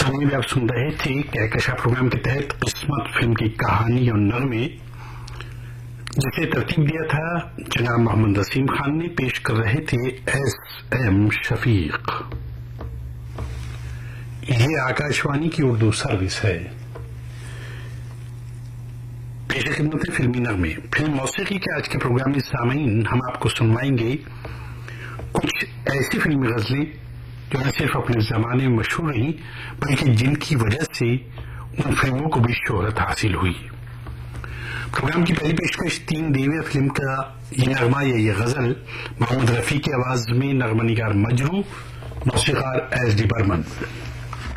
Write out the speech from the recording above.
सामने भी आप सुन रहे थे कहकशा प्रोग्राम के तहत किस्मत फिल्म की कहानी और नगमे, जिसे तरतीब दिया था जनाब मोहम्मद वसीम खान ने। पेश कर रहे थे एस.एम. शफीक। ये आकाशवाणी की उर्दू सर्विस है। पेश खिदमत फिल्मी नगमे, फिल्म मौसीकी के आज के प्रोग्राम में सामीन हम आपको सुनवाएंगे कुछ ऐसी फिल्मी गजलें जो न सिर्फ अपने जमाने में मशहूर रही, बल्कि जिनकी वजह से उन फिल्मों को भी शोहरत हासिल हुई। प्रोग्राम की पहली पेशकश 3 देविया फिल्म का ये नगमा या ये गजल मोहम्मद रफी की आवाज में, नगमनिगार मजरू, मौसीकार एस.डी. बर्मन।